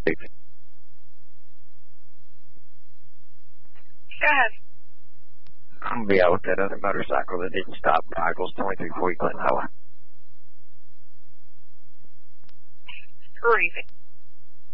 Go ahead. I'm going to be out with that other motorcycle that didn't stop. Michael's 2340 Clinton Highway. Crazy.